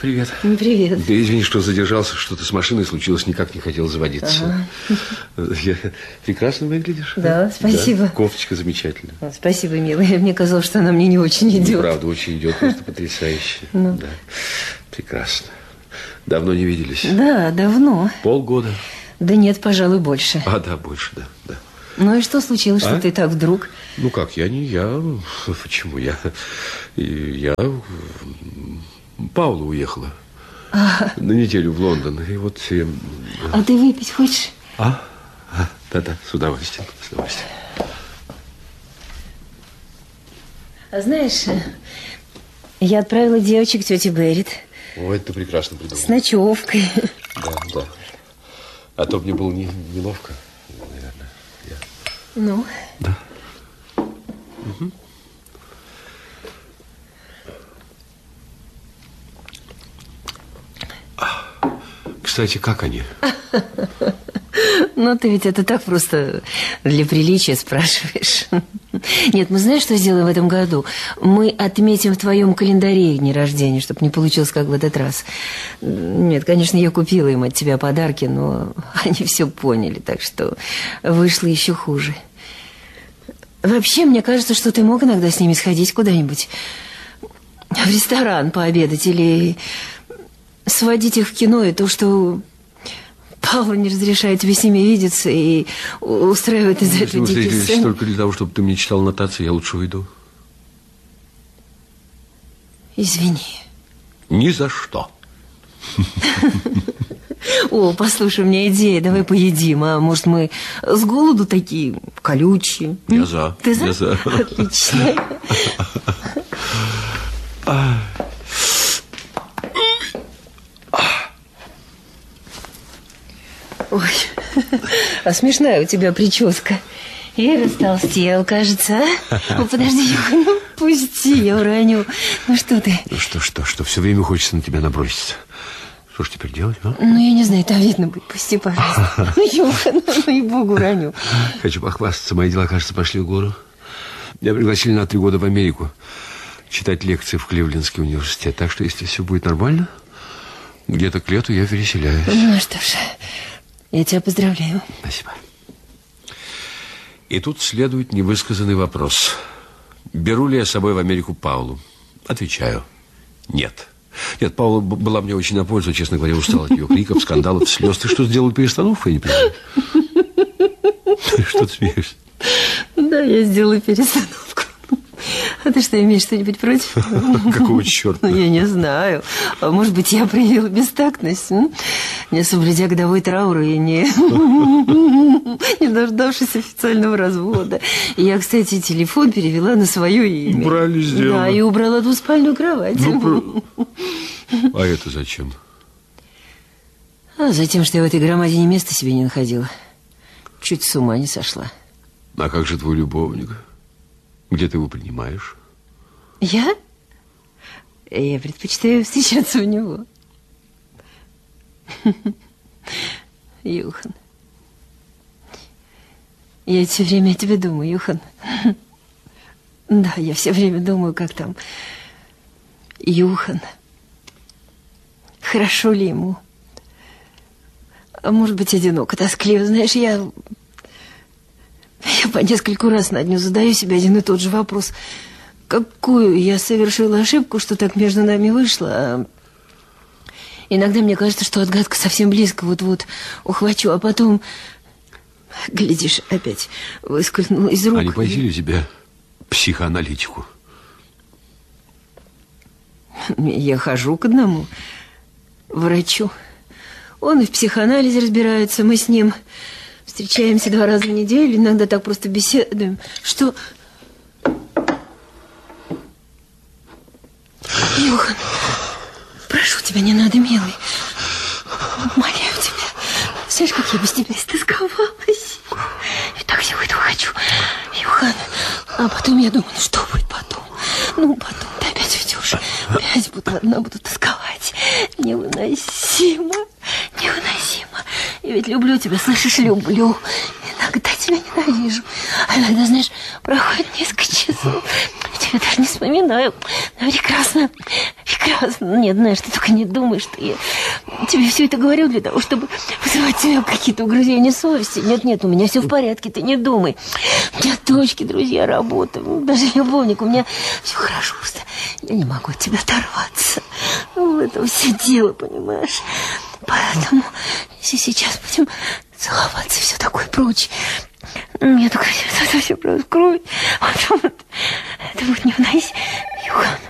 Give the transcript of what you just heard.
Привет. Привет. Да извини, что задержался, что-то с машиной случилось, никак не хотел заводиться. Прекрасно выглядишь. Да, спасибо. Да, кофточка замечательная. Спасибо, милая. Мне казалось, что она мне не очень идет. Правда, очень идет, просто потрясающе. Да. Прекрасно. Давно не виделись? Да, давно. Полгода? Да нет, пожалуй, больше. Да, больше, да. Ну и что случилось, что ты так вдруг? Ну как, я. Почему я? Паула уехала на неделю в Лондон. И вот... А ты выпить хочешь? Да, с удовольствием. А знаешь, я отправила девочек к тете Беррит. О, это ты прекрасно придумал. С ночевкой. Да. А то мне было неловко, наверное. Ну? Да. Угу. Кстати, как они? Ну, ты ведь это так просто для приличия спрашиваешь. Нет, мы знаешь, что сделаем в этом году? Мы отметим в твоем календаре их дни рождения, чтобы не получилось, как в этот раз. Нет, конечно, я купила им от тебя подарки, но они все поняли, так что вышло еще хуже. Вообще, мне кажется, что ты мог иногда с ними сходить куда-нибудь в ресторан пообедать или сводить их в кино, и то, что Павла не разрешает тебе с ними видеться и устраивает из этого дикие сцены. Только для того, чтобы ты мне читал нотации, я лучше уйду. Извини. Ни за что. О, послушай, у меня идея, давай поедим. А может, мы с голоду такие колючие? Я за. Ты за? Я за. Отлично. Ой, а смешная у тебя прическа. И растолстел, кажется, а? Ну, подожди, ну, пусти, я уроню. Ну, что ты? Ну, что? Все время хочется на тебя наброситься. Что ж теперь делать, а? Ну, я не знаю, там видно будет. Пусти, пожалуйста. Ну, Йохан, ну, и богу, уроню. Хочу похвастаться, мои дела, кажется, пошли в гору. Меня пригласили на 3 года в Америку читать лекции в Кливлендский университет. Так что, если все будет нормально, где-то к лету я переселяюсь. Ну, что ж, я тебя поздравляю. Спасибо. И тут следует невысказанный вопрос. Беру ли я с собой в Америку Паулу? Отвечаю. Нет. Нет, Паула была мне очень на пользу, честно говоря, устал от ее криков, скандалов, слез. Ты что, сделал перестановку, я не понимаю? Что ты смеешься? Да, я сделаю перестановку. А ты что, имеешь что-нибудь против? Какого черта? Ну, я не знаю. А может быть, я проявила бестактность, не соблюдя годовой траур и не дождавшись официального развода. Я, кстати, телефон перевела на свое имя. Правильно сделала. Да, и убрала двуспальную кровать. А это зачем? Затем, что я в этой громадине места себе не находила. Чуть с ума не сошла. А как же твой любовник? Где ты его принимаешь? Я? Я предпочитаю встречаться у него. Юхан. Я все время о тебе думаю, Юхан. Да, я все время думаю, как там Юхан. Хорошо ли ему? А может быть, одиноко, тоскливо. Знаешь, я по нескольку раз на дню задаю себе один и тот же вопрос. Какую я совершила ошибку, что так между нами вышло? Иногда мне кажется, что отгадка совсем близко, вот-вот ухвачу, а потом, глядишь, опять выскользнула из рук. А не пойти ли тебе психоаналитику? Я хожу к одному врачу. Он и в психоанализе разбирается, мы с ним встречаемся 2 раза в неделю, иногда так просто беседуем. Что? Юхан, прошу тебя, не надо, милый. Умоляю тебя. Знаешь, как я без тебя истосковалась? И так сегодня хочу. Юхан, а потом я думаю, ну что будет потом? Ну, потом ты опять уйдешь. Опять буду одна, буду тосковать. Невыносимо. Невыносимо. Я ведь люблю тебя, слышишь, люблю. Иногда тебя ненавижу. А иногда, знаешь, проходит несколько часов. Я тебя даже не вспоминаю. Но прекрасно. прекрасно. Нет, знаешь, ты только не думай, что я тебе все это говорю для того, чтобы вызывать у тебя какие-то угрызения совести. Нет, у меня все в порядке, ты не думай. У меня дочки, друзья, работа, даже любовник, у меня все хорошо, просто я не могу от тебя оторваться. В этом все дело, понимаешь? Поэтому, если сейчас будем целоваться и все такое прочее, я только это все раскроет, потом это будет невыносимо.